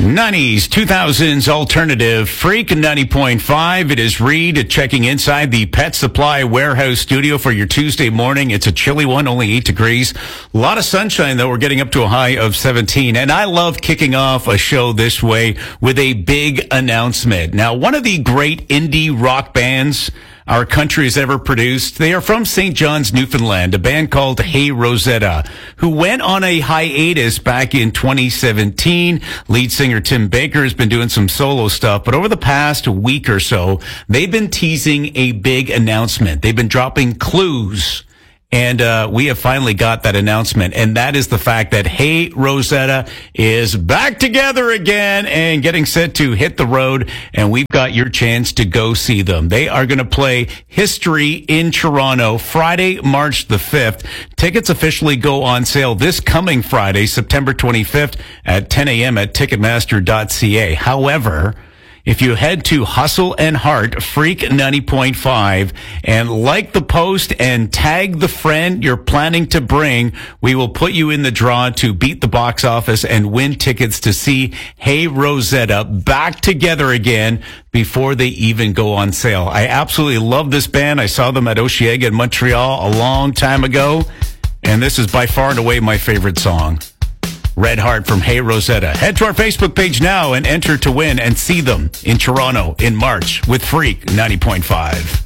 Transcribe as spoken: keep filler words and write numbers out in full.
nineties, two thousands alternative Freak ninety point five. It is Reed checking inside the Pet Supply Warehouse studio for your Tuesday morning. It's a chilly one, only eight degrees. A lot of sunshine, though. We're getting up to a high of seventeen. And I love kicking off a show this way with a big announcement. Now, one of the great indie rock bands our country has ever produced. They are from Saint John's, Newfoundland, a band called Hey Rosetta, who went on a hiatus back in twenty seventeen. Lead singer Tim Baker has been doing some solo stuff, but over the past week or so, they've been teasing a big announcement. They've been dropping clues. And uh we have finally got that announcement, and that is the fact that Hey Rosetta is back together again and getting set to hit the road, and we've got your chance to go see them. They are going to play History in Toronto Friday, March the fifth. Tickets officially go on sale this coming Friday, September twenty-fifth at ten a.m. at ticketmaster dot c a. However, if you head to Hustle and Heart, Freak ninety point five, and like the post and tag the friend you're planning to bring, we will put you in the draw to beat the box office and win tickets to see Hey Rosetta back together again before they even go on sale. I absolutely love this band. I saw them at Osheaga in Montreal a long time ago, and this is by far and away my favorite song. Red Heart from Hey Rosetta. Head to our Facebook page now and enter to win and see them in Toronto in March with Freak ninety point five.